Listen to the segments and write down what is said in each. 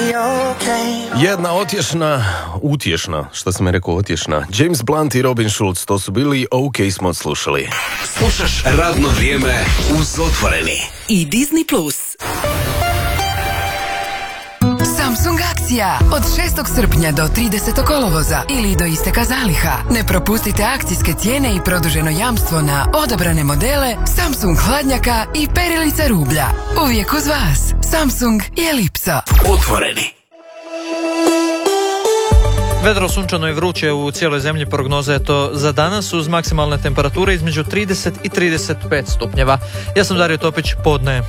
Jedna utješna, što sam je rekao utješna, James Blunt i Robin Schulz, to su bili OK smo odslušali. Slušaš Radno vrijeme uz Otvoreni. I Disney Plus. Samsung akcija od 6. srpnja do 30. kolovoza ili do isteka zaliha. Ne propustite akcijske cijene i produženo jamstvo na odabrane modele Samsung hladnjaka i perilice rublja. Uvijek uz vas. Samsung je Lipsa. Otvoreni. Vedro, sunčano i vruće u cijeloj zemlji, prognoza je to za danas uz maksimalne temperature između 30 i 35 stupnjeva. Ja sam Dario Topić, podne.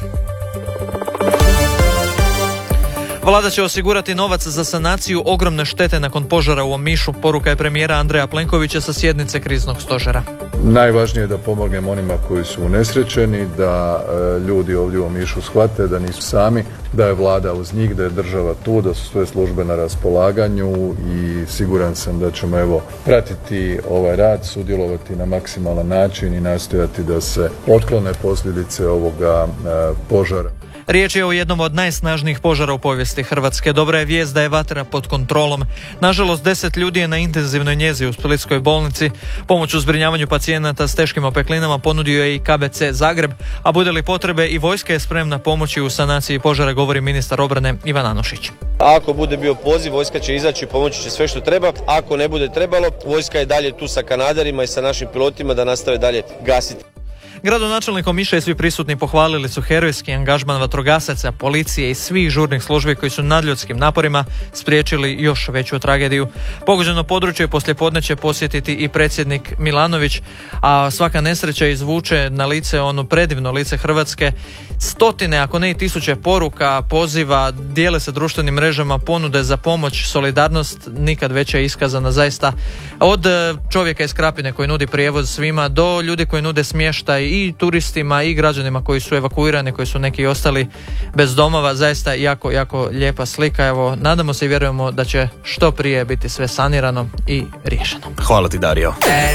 Vlada će osigurati novac za sanaciju ogromne štete nakon požara u Omišu, poruka je premijera Andreja Plenkovića sa sjednice kriznog stožera. Najvažnije je da pomognemo onima koji su unesrećeni, da ljudi ovdje u Omišu shvate da nisu sami, da je vlada uz njih, da je država tu, da su sve službe na raspolaganju i siguran sam da ćemo pratiti ovaj rad, sudjelovati na maksimalan način i nastojati da se otklone posljedice ovoga požara. Riječ je o jednom od najsnažnijih požara u povijesti Hrvatske. Dobra je vijest da je vatra pod kontrolom. Nažalost, 10 ljudi je na intenzivnoj njezi u Splitskoj bolnici. Pomoć u zbrinjavanju pacijenata s teškim opeklinama ponudio je i KBC Zagreb, a bude li potrebe i vojska je spremna pomoći u sanaciji požara, govori ministar obrane Ivan Anušić. Ako bude bio poziv, vojska će izaći i pomoći će sve što treba. Ako ne bude trebalo, vojska je dalje tu sa kanaderima i sa našim pilotima da nastave dalje gasiti. Gradonačelnik Omiša i svi prisutni pohvalili su herojski angažman vatrogasaca, policije i svih žurnih službi koji su nadljudskim naporima spriječili još veću tragediju. Pogođeno područje poslijepodne će posjetiti i predsjednik Milanović, a svaka nesreća izvuče na lice ono predivno lice Hrvatske. Stotine, ako ne i tisuće poruka, poziva, dijele se društvenim mrežama, ponude za pomoć, solidarnost nikad veća je iskazana zaista. Od čovjeka iz Krapine koji nudi prijevoz svima do ljudi koji nude smještaj i turistima i građanima koji su evakuirani, koji su neki ostali bez domova. Zaista jako, jako lijepa slika. Evo, nadamo se i vjerujemo da će što prije biti sve sanirano i riješeno. Hvala ti, Dario.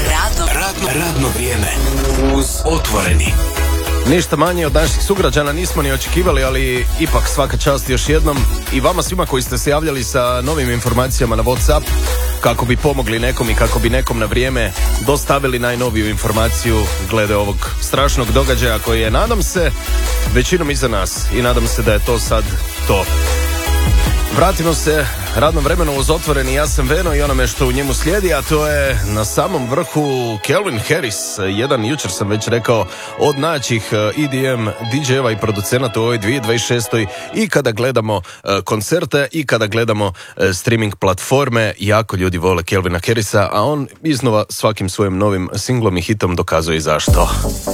Radno vrijeme uz Otvoreni. Ništa manje od naših sugrađana nismo ni očekivali, ali ipak svaka čast još jednom i vama svima koji ste se javljali sa novim informacijama na WhatsApp kako bi pomogli nekom i kako bi nekom na vrijeme dostavili najnoviju informaciju glede ovog strašnog događaja koji je, nadam se, većinom iza nas i nadam se da je to sad to. Vratimo se radnom vremenu uz Otvoreni. Ja sam Veno i onome što u njemu slijedi, a to je na samom vrhu Calvin Harris, jedan, jučer sam već rekao, od najjačih EDM DJ-eva i producenata u ovoj 2026. I kada gledamo koncerte i kada gledamo streaming platforme, jako ljudi vole Calvina Harrisa, a on iznova svakim svojim novim singlom i hitom dokazuje i zašto.